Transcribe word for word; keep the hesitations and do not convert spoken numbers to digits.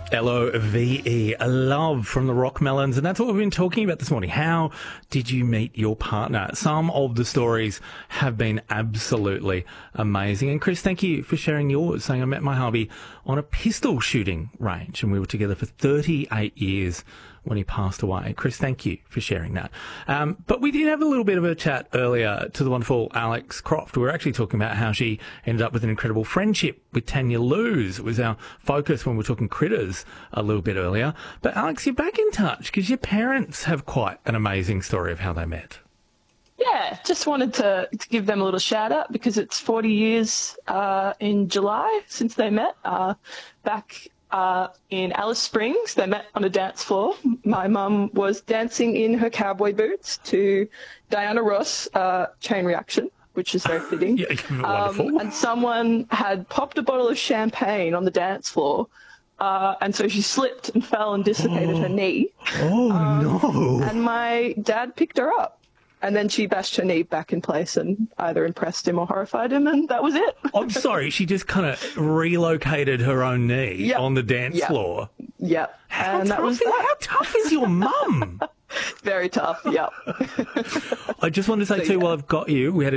L O V E, a love from the Rockmelons. And that's what we've been talking about this morning. How did you meet your partner? Some of the stories have been absolutely amazing. And Chris, thank you for sharing yours, saying I met my hubby on a pistol shooting range and we were together for thirty-eight years when he passed away. Chris, thank you for sharing that. Um, but we did have a little bit of a chat earlier to the wonderful Alex Croft. We were actually talking about how she ended up with an incredible friendship with Tanya Luz. It was our focus when we were talking critters a little bit earlier. But Alex, you're back in touch because your parents have quite an amazing story of how they met. Yeah, just wanted to, to give them a little shout out because it's forty years uh, in July since they met. Uh, back uh, in Alice Springs, they met on a dance floor. My mum was dancing in her cowboy boots to Diana Ross, uh, Chain Reaction, which is very fitting. Yeah, wonderful. Um, and someone had popped a bottle of champagne on the dance floor. Uh, and so she slipped and fell and dislocated oh. her knee. Oh, um, no. And my dad picked her up. And then she bashed her knee back in place and either impressed him or horrified him, and that was it. I'm sorry, she just kind of relocated her own knee yep. on the dance yep. floor. Yep. How, and tough that was is, that. how tough is your mum? Very tough, yep. I just wanted to say, so, too, yeah. while I've got you, we had a